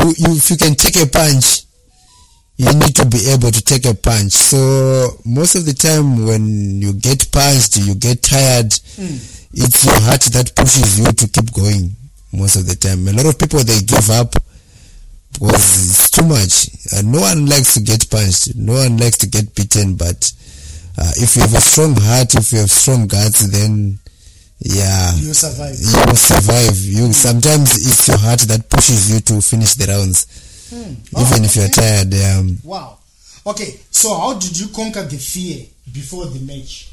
if you can take a punch, you need to be able to take a punch. So most of the time when you get punched, you get tired. It's your heart that pushes you to keep going. Most of the time, a lot of people, they give up because it's too much. No one likes to get punched. No one likes to get beaten. But if you have a strong heart, if you have strong guts, then you survive. Sometimes it's your heart that pushes you to finish the rounds, even if you're tired. Wow. Okay, so how did you conquer the fear before the match?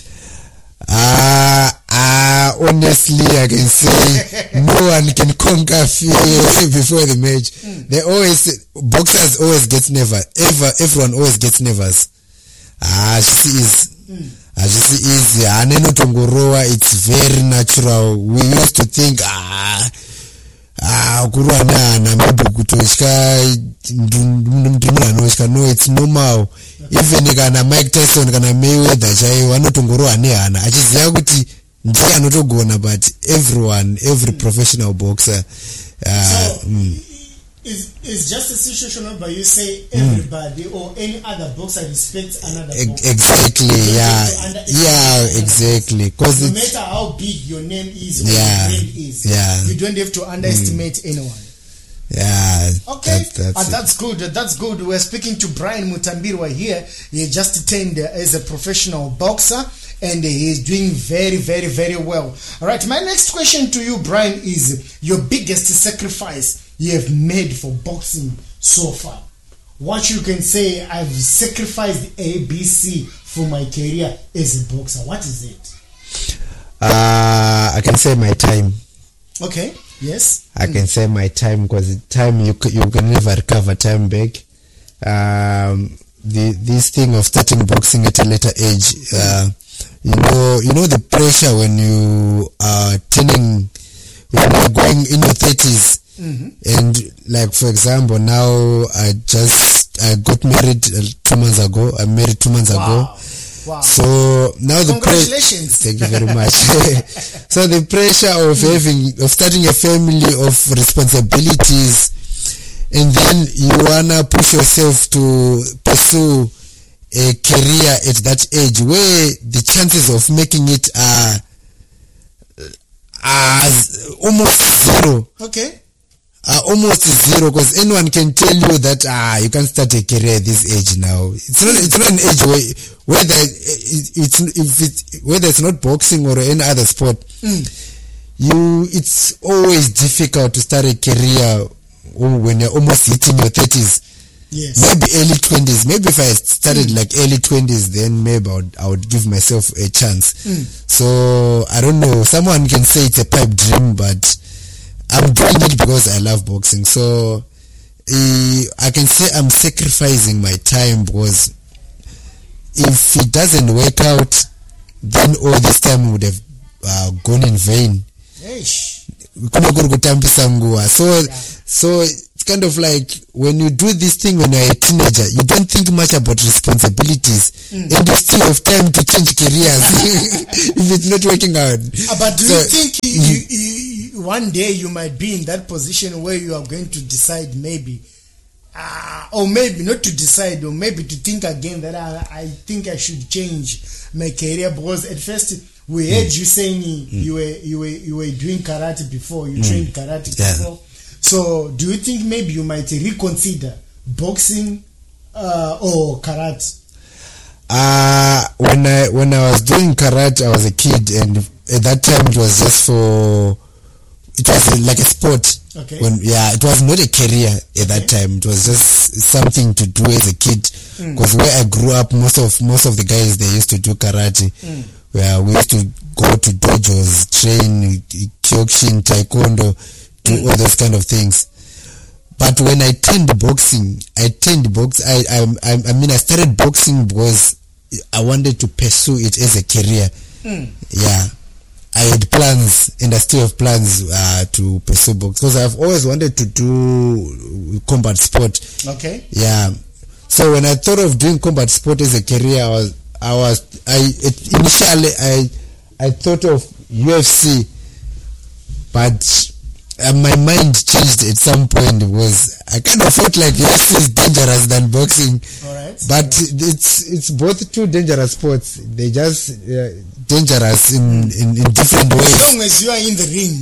Honestly, I can say no one can conquer fear before the match. Boxers always get nervous. Everyone always gets nervous. It's very natural. We used to think no, it's normal. Even kana Mike Tyson kana Mayweather chaiwo anotongorowa nehana achiziva kuti ndiye anotogona, but every professional boxer is just a situation where you say everybody or any other boxer respects another boxer. Exactly, exactly. Because no matter how big your name is or your name is, you don't have to underestimate anyone. Okay, that's good. That's good. We're speaking to Brian Mutambirwa here. He just trained as a professional boxer, and he is doing very, very, very well. All right. My next question to you, Brian, is your biggest sacrifice you have made for boxing so far. What you can say, I've sacrificed ABC for my career as a boxer. What is it? I can say my time. Okay. Yes. I can say my time, because time you can never recover time back. This thing of starting boxing at a later age, you know the pressure when you are when you're going in your 30s. And like, for example, now I got married 2 months ago. I married 2 months ago. Wow. So now congratulations. Thank you very much. So the pressure of starting a family, of responsibilities, and then you wanna push yourself to pursue a career at that age where the chances of making it are almost zero. Okay. Almost zero, because anyone can tell you that you can start a career at this age now. It's not an age whether it's not boxing or any other sport. It's always difficult to start a career when you're almost hitting your 30s. Yes. Maybe early 20s. Maybe if I started like early 20s, then maybe I would give myself a chance. So I don't know. Someone can say it's a pipe dream, but I'm doing it because I love boxing. So I can say I'm sacrificing my time, because if it doesn't work out, then all this time would have gone in vain. So it's kind of like when you do this thing when you're a teenager, you don't think much about responsibilities, and you still have time to change careers if it's not working out. But do you think one day you might be in that position where you are going to decide maybe, or maybe not to decide, or maybe to think again that I think I should change my career? Because at first we heard you saying you were doing karate before, you trained karate before. So do you think maybe you might reconsider boxing or karate? When I was doing karate, I was a kid, and at that time it was just it was like a sport. Okay. It was not a career at that time. It was just something to do as a kid. Because where I grew up, most of the guys, they used to do karate. Where we used to go to dojos, train kyokushin, taekwondo, do all those kind of things. But when I turned boxing, I started boxing because I wanted to pursue it as a career. I had plans, and I still have plans to pursue boxing, because I've always wanted to do combat sport. Okay. Yeah. So when I thought of doing combat sport as a career, initially I thought of UFC, but my mind changed at some point, because I kind of felt like UFC is dangerous than boxing. All right. But it's both two dangerous sports. They just dangerous in different ways. As long as you are in the ring,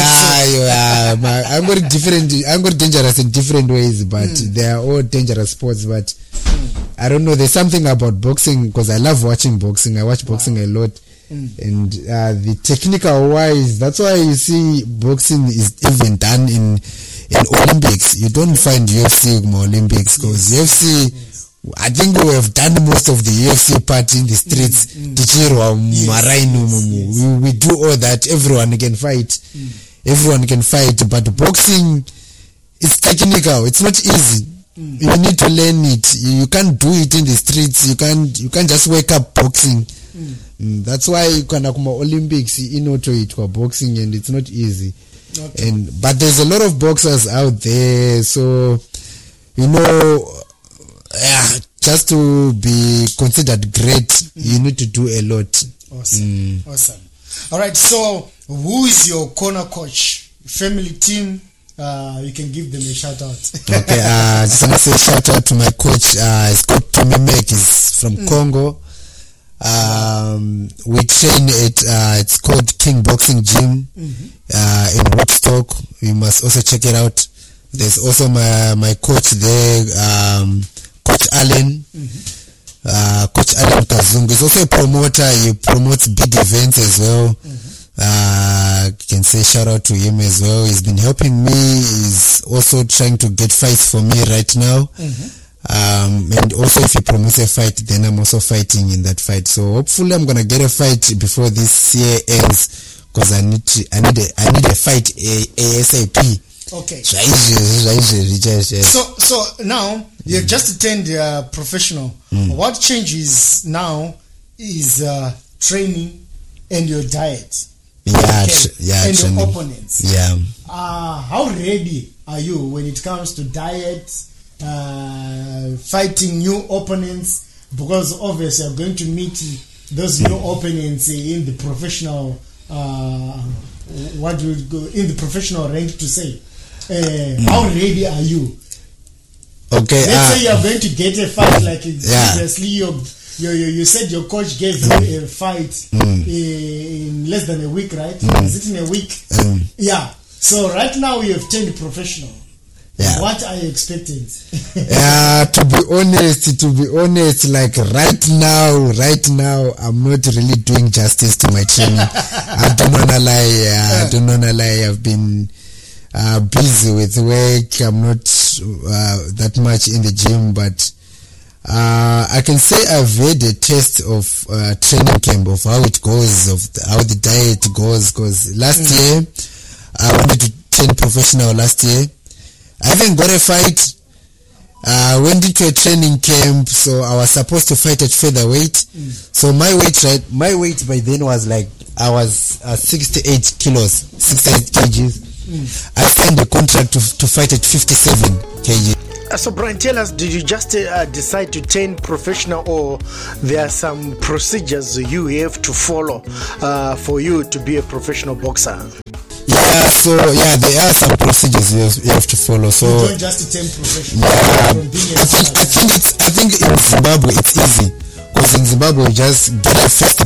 I'm got dangerous in different ways, but they are all dangerous sports. But I don't know. There's something about boxing because I love watching boxing. I watch boxing a lot. And the technical wise, that's why you see boxing is even done in Olympics. You don't find UFC in Olympics because UFC, I think we have done most of the UFC part in the streets. We do all that. Everyone can fight. Everyone can fight, but boxing is technical. It's not easy. You need to learn it. You can't do it in the streets. You can't just wake up boxing. That's why Olympics it for boxing, and it's not easy. Okay. But there's a lot of boxers out there, so just to be considered great, you need to do a lot. Awesome. All right, so who is your corner coach? Family team? You can give them a shout out. Okay, just want to say shout out to my coach. It's called Tommy Mek. He's from Congo. We train at it's called King Boxing Gym in Woodstock. You must also check it out. There's also my coach there, Coach Allen. Coach Allen Kazungu is also a promoter. He promotes big events as well. You can say shout out to him as well. He's been helping me. He's also trying to get fights for me right now. And also if he promotes a fight, then I'm also fighting in that fight. So hopefully I'm gonna get a fight before this year ends, because I need a fight ASAP. Okay. So now you've just turned professional. What changes now is training and your diet. And training. Your opponents. Yeah. How ready are you when it comes to diet, fighting new opponents? Because obviously you're going to meet those new opponents in the professional. What do you go in the professional rank to say? How ready are you? Okay. Let's say you're going to get a fight like previously. You said your coach gave you a fight in less than a week, right? Is it in a week? Yeah. So right now you have turned professional. Yeah. What are you expecting? To be honest, like right now, I'm not really doing justice to my training. I don't wanna lie. I've been busy with work. I'm not that much in the gym, but I can say I've had a taste of training camp, of how it goes, how the diet goes. Because last year I wanted to turn professional. Last year I haven't got a fight. Went into a training camp, so I was supposed to fight at featherweight. So my weight by then was like, I was 68 kgs. I signed a contract to fight at 57 kg. So Brian, tell us, did you just decide to turn professional, or there are some procedures you have to follow for you to be a professional boxer? Yeah, so there are some procedures you have to follow. So you don't just turn professional. I think in Zimbabwe it's easy, because in Zimbabwe you just get a first